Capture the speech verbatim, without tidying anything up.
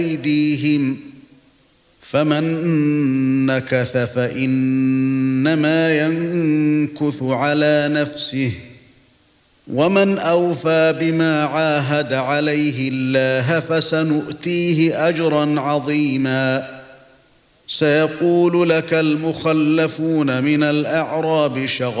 أيديهم فمن نكث فإنما ينكث على نفسه ومن أوفى بما عاهد عليه الله فسنؤتيه أجرا عظيما سيقول لك المخلفون من الأعراب شغل